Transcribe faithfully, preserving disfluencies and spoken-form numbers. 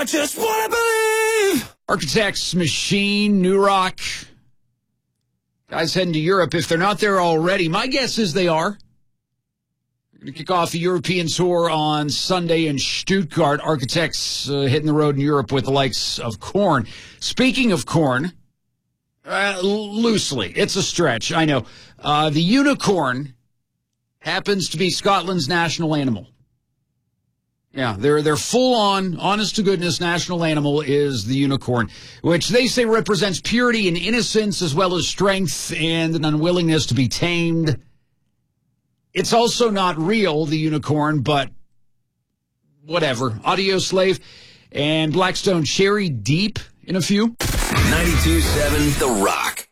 I just want to believe. Architects, Machine, New Rock. Guys heading to Europe. If they're not there already, my guess is they are. We're going to kick off the European tour on Sunday in Stuttgart. Architects uh, hitting the road in Europe with the likes of Korn. Speaking of Korn, uh, loosely, it's a stretch, I know. Uh, the unicorn happens to be Scotland's national animal. Yeah, their their full-on, honest-to-goodness national animal is the unicorn, which they say represents purity and innocence as well as strength and an unwillingness to be tamed. It's also not real, the unicorn, but whatever. Audio Slave and Blackstone Cherry Deep in a few. ninety-two point seven The Rock.